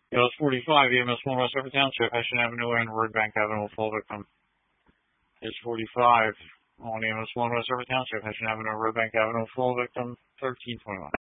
US 45, EMS 1 West Everett Township, Hessian Avenue and Red Bank Avenue, full victim. Is 45 on EMS 1 West Everett Township, Hessian Avenue, Red Bank Avenue, full victim, 1321.